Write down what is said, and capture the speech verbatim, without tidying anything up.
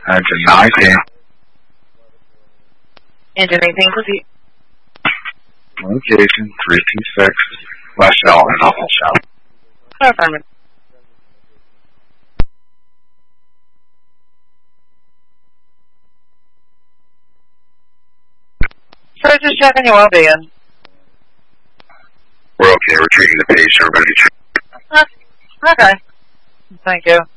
Engine nineteen. Engine eighteen, proceed. Location three two six, West Alton, Awful Shop. Affirmative. So just checking your well-being. We're okay, we're treating the patient, we're going to be treating. Okay. Thank you.